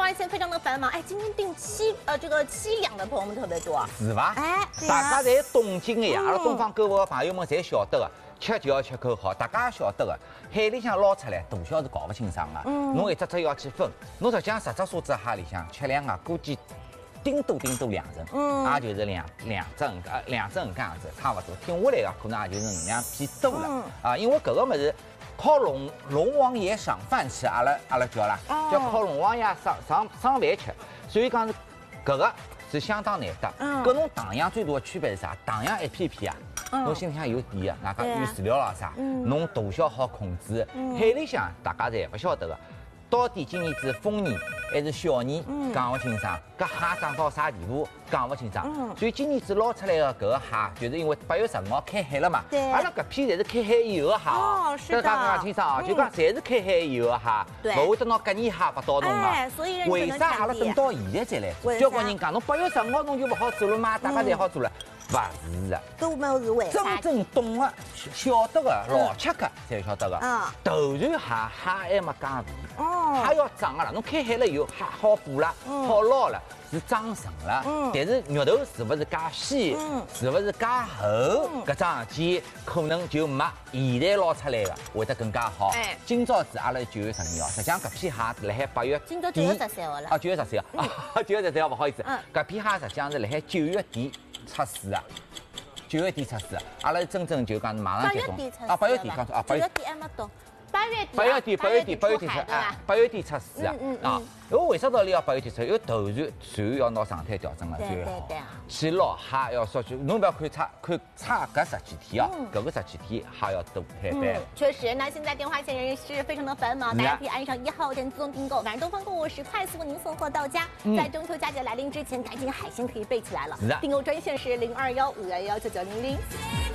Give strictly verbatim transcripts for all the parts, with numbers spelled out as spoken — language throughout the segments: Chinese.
花线非常的繁忙。哎，今天订七呃这个七两的朋友们特别多。 是吧？ 哎， 大家在东京的呀，阿拉嗯东方购物的朋友们侪晓得个。 吃就要吃口好，大家也晓得个。海里向捞出来，大小是搞不清爽个。 嗯侬一只只要去分，侬实际上十只梭子虾里向吃量啊，估计顶多顶多两成， 嗯也就是两两只五呃两只五搿样子，差不多。听下来个可能也就是五两偏多了、 嗯啊，因为搿个物事靠龙龙王爷赏饭吃，阿拉阿拉叫啦， 哦叫靠龙王爷赏赏赏饭吃，所以讲是搿个是相当难得。 嗯搿侬糖养最大的区别是啥？糖养一片片啊。 嗯侬心里向有底个，外加对啊有饲料啦啥， 嗯侬大小好控制。海里向大家侪勿晓得个，到底今年子丰年还是小年， 嗯讲勿清爽。搿蟹涨到啥地步，讲勿清爽。 嗯所以今年子捞出来个搿个蟹，就是因为八月十五号开海了嘛。 对阿拉搿批侪是开海以后个蟹哦是的搿讲讲清爽啊，就讲侪是开海以后个对蟹，勿会得拿隔年蟹拔到侬哎个。 所以认准为啥了产地阿拉等到现在再来做？ 为啥交关人讲，侬八月十五号侬就勿好做了嘛，大家侪好做了。勿是的。 都没有为啥真？正懂的、晓得的、老吃客才晓得的。 嗯头船蟹蟹还没加肥， 哦蟹要长个了。侬开海了以后，蟹好捕了，好捞了，是长成了。 嗯但是肉头是不是加细， 嗯是不是加厚，搿桩事体可能就没现在捞出来的会得更加好。 哎今朝子阿拉九月十二号，实际上搿批蟹辣海八月今朝九月十三号了啊，九月十三号啊，九月十三号，不好意思嗯， 搿批蟹实际上是辣海九月底出世的。九月底出世，阿拉真正就讲是马上八结冻月底测试啊，八月底刚说啊， 九月底还没到，八月底啊。 八月底，八月底，八月底出出海对吧啊，？八月底出世啊嗯嗯嗯啊！因为为啥道理要八月底出？因为头船船要拿状态调整了对最好对对。 去捞蟹要少去，侬不要看差看差搿十几天啊嗯， 搿个十几天蟹要多太嗯白了。， 确实。那现在电话线仍然是非常的繁忙， 是啊大家可以按上一号键自动订购，晚上东方购物时快速为您送货到家。在中秋佳节来临之前，赶紧海鲜可以备起来了是啊。 订购专线是零二幺五幺幺九九零零。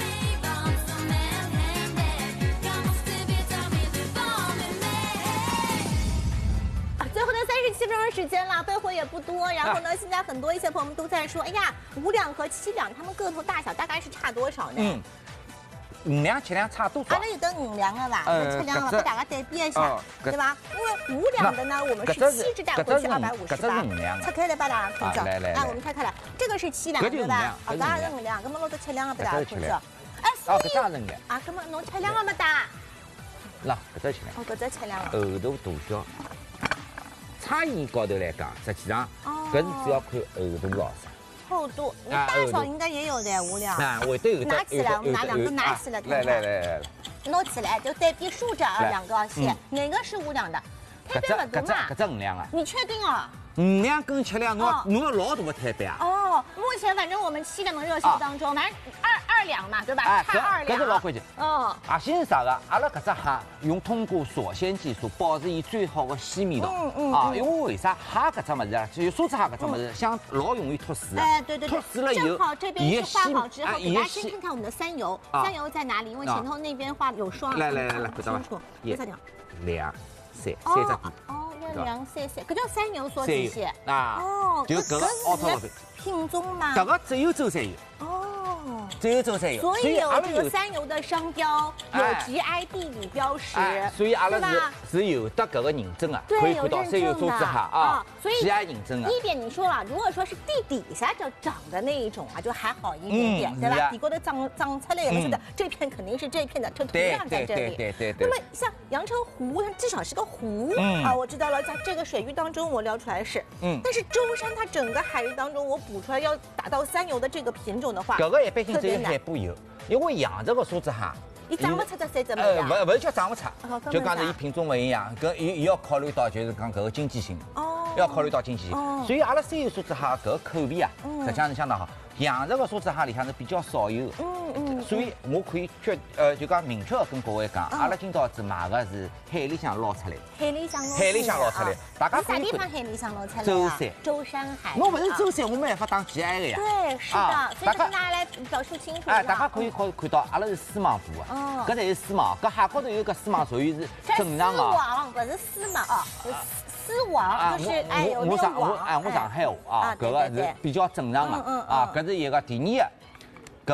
最后的三十七分钟时间了，备货也不多。然后呢，现在很多一些朋友们都在说，哎呀，五两和七两，它们个头大小大概是差多少呢？ 嗯，五两七两差多少阿拉？有的五两的吧， 呃有七两的， 搿只给大家对比一下哦，搿对吧？因为五两的呢，我们是搿只是七只带搿只是回去二百五十搿只是八五两，的拆开来把大家看着。哎， 啊来来来我们拆开来，这个是七两搿就对吧？ 五两啊， 搿是搿也五两是五两，搿么弄到七两的把大家看着搿只是七两。 哎，所哦，搿以只也是五两。 啊，搿么侬七两个没大？ 喏，搿只七两， 哦，搿只七两了。 厚度大小差异高头来讲，实际上哦搿是主要看厚度咯啥。 厚度，你大啊厚度小应该也有的五两。 啊，会得有的拿起来我们拿两个有拿起来看来看来来来来， 拿起来就对比竖着啊， 来两个线，哪个是五两的？特别不多嘛搿只搿。只五两啊， 你确定哦？ 五两跟七两，侬要哦侬要老大的摊板啊！ 哦，目前反正我们七两的热销当中，反正二二两嘛，对吧？ 哎， 差二两。 搿是老关键。 哦， 核心是啥个？阿拉搿只蟹用通过锁鲜技术保持伊最好的鲜味道。 嗯嗯啊， 嗯因为为啥蟹搿只物事啊，就梭子蟹搿只物事，想老容易脱水啊。 哎，对对对脱水了以后， 正好这边是画好之后，给大家伊的鲜先看看我们的三油， 啊三油在哪里？因为前头那边画有双， 来来来来， 不看到清楚伐？， 多少两？ 两、三，三只哦点。 哦，要对吧两三三，搿叫三油梭子蟹。 啊， 哦， 就搿个凹凸是老板， 品种吗？ 搿个只有舟山有， 哦。 只有舟山有， 所以有阿拉这个三油的商标，有哎 G I 地理标识， 哎，所以阿拉是对吧是有得搿个认证啊， 对可以看到有认三有证的梭子蟹啊啊，所以喜爱认证的。 一点你说了，如果说是地底下就长的那一种啊，就还好一点点，对吧？ 嗯是啊底沟的长长出来，我们说的这片肯定是这片的，这土对壤在这里。 对对对对对那么像阳澄湖，它至少是个湖嗯啊，我知道了，在这个水域当中我撩出来是， 嗯但是舟山它整个海域当中，我捕出来要达到三油的这个品种的话， 搿个一般性只有特别难海捕有，因为养这个梭子蟹， 你长不出这三只么呃， 呀？ 勿勿是叫长不出哦根本， 就讲是长伊品种勿一样，搿伊伊要考虑到就是讲搿个经济性， 哦要考虑到经济性哦， 所以阿拉三有梭子蟹搿个口味啊， 嗯实际上是相当好。养殖个梭子蟹里向是比较少有的， 嗯嗯， 所以我可以确呃就讲明确地跟各位讲， 嗯阿拉今朝子买的是海里向捞出来的。 海里向捞海里向捞出来啊大家你啥可以看地方海里向捞出来啊？ 舟山舟山海。 侬勿是啊舟山，我没办法打 G I 的呀。 对，是啊的，所以大家跟大家来表述清楚。 哎，大家可以看看到，阿拉是丝网捕哦的，搿才是丝网，搿蟹高头有个丝网属于是这正常丝的。 网不是丝嘛啊，是丝网，就是哎有那个我上我网。 哎我上海话啊， 对搿个对对是比较正常的嗯嗯啊， 嗯搿是一个第二个，搿个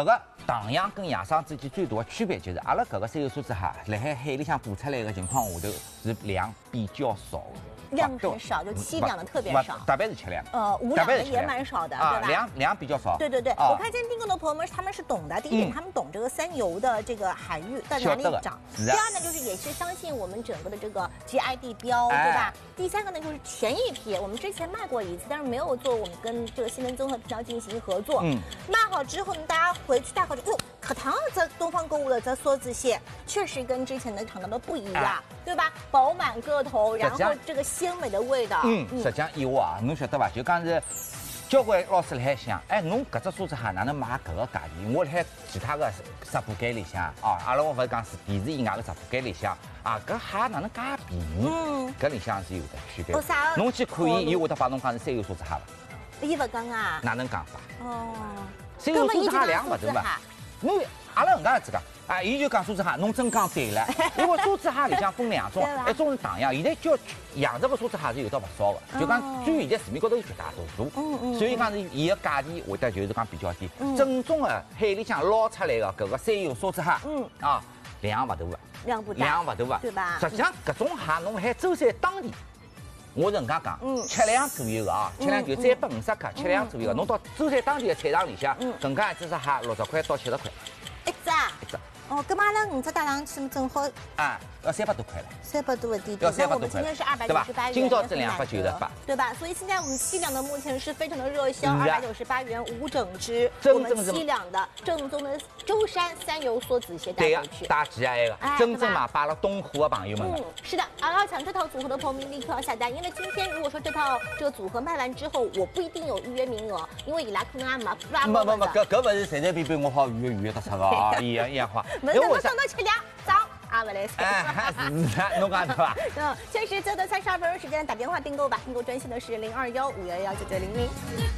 糖氧跟洋霜之间最大的区别就是，阿拉搿个山油酥子哈，辣海海里向捕出来的情况下头是量比较少的。 量很少，就七两的特别少， 特别是七两， 呃，五两的也蛮少的，对吧？ 量量比较少。 对对对，我看今天订购的朋友们，他们是懂的。第一点，他们懂这个三油的这个含氯在哪里涨；第二呢，就是也是相信我们整个的这个 G I D 标，对吧？第三个呢，就是前一批我们之前卖过一次，但是没有做我们跟这个西门综合品牌进行合作。嗯，卖好之后呢，大家回去大考就，哟，可糖这东方购物的这梭子蟹确实跟之前的尝到的不一样，对吧？饱满个头，然后这个鲜美的味道。 嗯，实际上以后啊，侬晓得伐？就讲是交关老师辣海想，哎，侬搿只蔬菜哈哪能卖搿个价钿？我辣海其他个直播间里向啊，阿拉我勿是讲是电视以外个直播间里向啊，搿蟹哪能介便宜？嗯，搿里向是有的区别。侬去看伊，伊会得帮侬讲是山油蔬菜蟹伐？ 伊勿讲啊？ 哪能讲法？ 哦， 山油蔬菜蟹量勿大嘛？侬阿拉搿能介子讲。啊，伊就讲蔬菜蟹，侬真讲对了。因为蔬菜蟹里向分两种，一种是糖养，现在叫养殖个蔬菜蟹是有得勿少的，就讲据现在市面高头有绝大多数。嗯嗯。所以讲是伊个价钿会得就是讲比较低。正宗的海里向捞出来的搿个山油蔬菜蟹，嗯啊，量勿大个， 量不大， 量勿大个， 对吧？ 实际上搿种蟹侬海舟山当地，我是搿能介讲，嗯，七两左右个啊，七两就三百五十克，七两左右个，侬到舟山当地的菜场里向，搿介一只只蟹六十块到七十块。 一只啊？ 一只。 哦，搿阿拉五只带上去正好啊，要三百多块了。 三百多一点， 要三百多块。 今天是二百九十八元， 今朝是两百九十八， 对吧？所以现在我们七两的目前是非常的热销，二百九十八元五整只。 我们七两的正宗的舟山三油梭子蟹带回去， 大吉啊！个真正嘛，把了东湖的朋友们。 嗯，是的，而要抢这套组合的朋友们立刻要下单，因为今天如果说这套这个组合卖完之后，我不一定有预约名额，因为伊拉可能还没不拉不不不，搿搿勿是随随便便我好预约预约得出个啊，一样一样话。 没等我送到七两走。啊，不来塞！ 哎，是，侬讲对吧？ 嗯，限时最后的三十二分钟时间打电话订购吧，订购专线的是零二幺五幺幺九九零零。